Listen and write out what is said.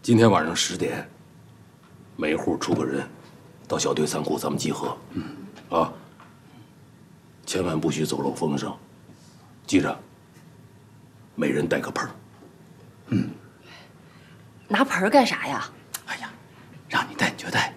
今天晚上10点，每户出个人，到小队仓库咱们集合。啊，千万不许走漏风声，记着，每人带个盆儿。 拿盆儿干啥呀？ 哎呀，让你带你就带，